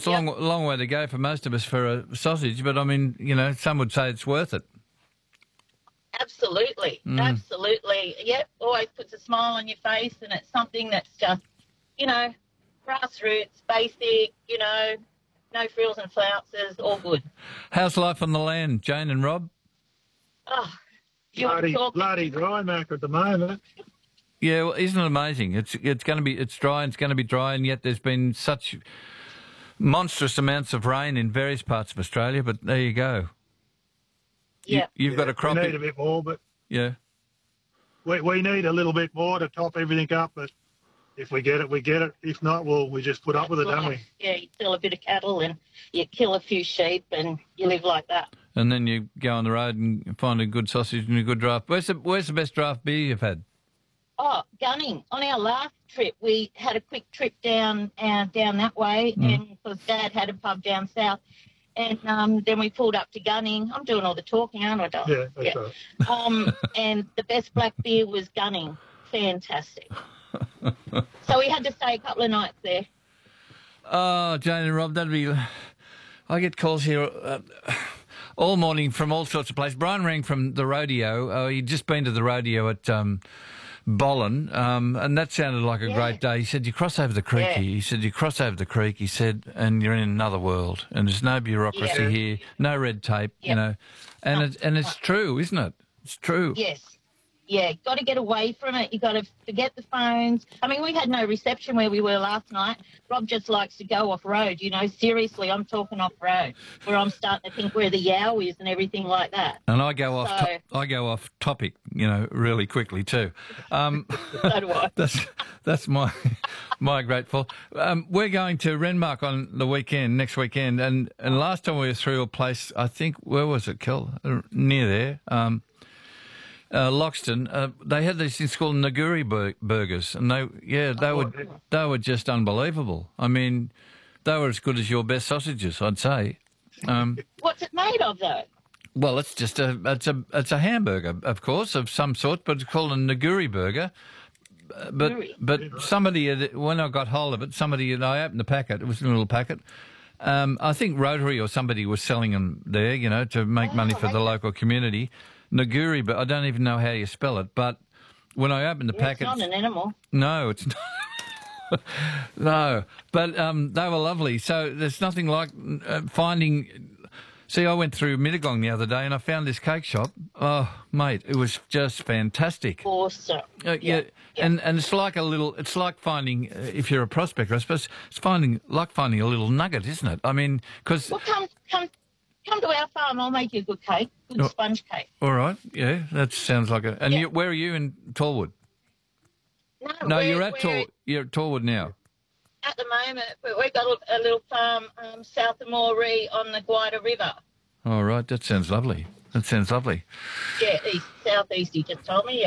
It's a long way to go for most of us for a sausage, but I mean, some would say it's worth it. Absolutely, absolutely. Yep, always puts a smile on your face, and it's something that's just, grassroots, basic, no frills and flounces, all good. How's life on the land, Jane and Rob? Oh, bloody dry, Mac, at the moment. Yeah, well, isn't it amazing? It's dry and it's going to be dry, and yet there's been such monstrous amounts of rain in various parts of Australia. But there you go. Yeah, you've got a crop. We need a bit more, but yeah, we need a little bit more to top everything up. But if we get it, we get it. If not, we just put up with it, don't we? Yeah, you sell a bit of cattle and you kill a few sheep and you live like that. And then you go on the road and find a good sausage and a good draft. Where's the best draft beer you've had? Oh, Gunning. On our last trip, we had a quick trip down that way, and because Dad had a pub down south. And then we pulled up to Gunning. I'm doing all the talking, aren't I, Doc? Yeah, that's right. And the best black beer was Gunning. Fantastic. So we had to stay a couple of nights there. Oh, Jane and Rob, I get calls here all morning from all sorts of places. Brian rang from the rodeo. He'd just been to the rodeo at Bollen, and that sounded like a great day. He said, you cross over the creek here. He said, you cross over the creek, he said, and you're in another world. And there's no bureaucracy here, no red tape, And it's true, isn't it? It's true. Yes. Yeah, got to get away from it. You got to forget the phones. I mean, we had no reception where we were last night. Rob just likes to go off-road, Seriously, I'm talking off-road, where I'm starting to think where the Yowie and everything like that. And I go off topic, really quickly too. So do I. That's my grateful. We're going to Renmark on the next weekend, and last time we were through a place, I think, where was it, Kel? Near there. Loxton, they had these things called Naguri burgers, and they were just unbelievable. I mean, they were as good as your best sausages, I'd say. What's it made of, though? Well, it's just it's a hamburger, of course, of some sort, but it's called a Naguri burger. But somebody, when I got hold of it, I opened the packet. It was a little packet. I think Rotary or somebody was selling them there, to make money for the local community. Naguri, but I don't even know how you spell it. But when I opened the packet... It's not an animal. No, it's not. No, but they were lovely. So there's nothing like finding... See, I went through Mittagong the other day and I found this cake shop. Oh, mate, it was just fantastic. Awesome. Yeah. And it's like it's like finding, if you're a prospector, I suppose, it's like finding a little nugget, isn't it? I mean, because... Well, come to our farm. I'll make you a good cake, good sponge cake. All right. Yeah, that sounds like a... And where are you in Tallwood? No, you're at Tallwood now. At the moment, we've got a little farm south of Moree on the Guida River. All right. That sounds lovely. Yeah, southeast, he just told me,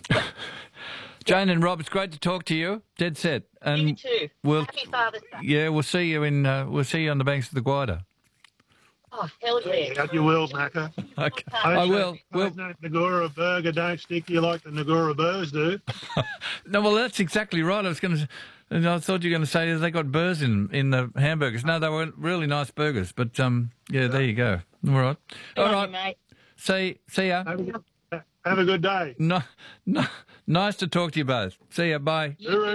Jane and Rob, it's great to talk to you. Dead set. And you too. Happy Father's Day. Yeah, we'll see you on the banks of the Guida. Oh, hell yeah. Yeah, you will, Macca. Okay. I will. Those Nagura burger don't stick to you like the Nagura burrs do. No, well, that's exactly right. I thought you were going to say they got burrs in the hamburgers. No, they were really nice burgers. But, there you go. All right. All right, mate. See ya. Have a good day. No, nice to talk to you both. See ya. Bye.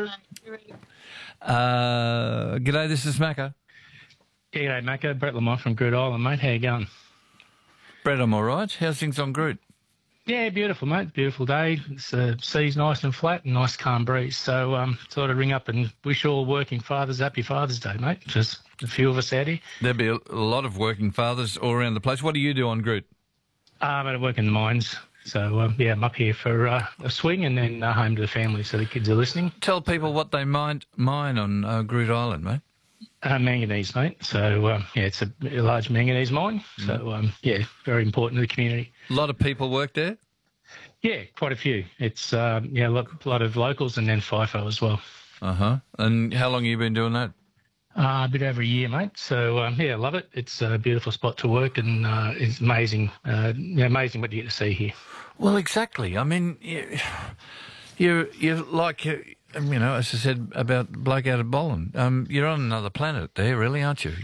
G'day, this is Macca. G'day, Macca. Brett Lamont from Groot Island, mate. How you going? Brett, I'm all right. How's things on Groot? Yeah, beautiful, mate. Beautiful day. The sea's nice and flat and nice calm breeze. So thought I'd ring up and wish all working fathers happy Father's Day, mate. Just a few of us out here. There'll be a lot of working fathers all around the place. What do you do on Groot? I work in the mines. So, I'm up here for a swing and then home to the family so the kids are listening. Tell people what they mine on Groot Island, mate. Manganese, mate. So, it's a large manganese mine. So, very important to the community. A lot of people work there? Yeah, quite a few. It's, a lot of locals and then FIFO as well. Uh-huh. And how long have you been doing that? A bit over a year, mate. So, I love it. It's a beautiful spot to work and it's amazing. Amazing what you get to see here. Well, exactly. I mean, you're like... as I said about bloke out of Bollen, you're on another planet there, really, aren't you?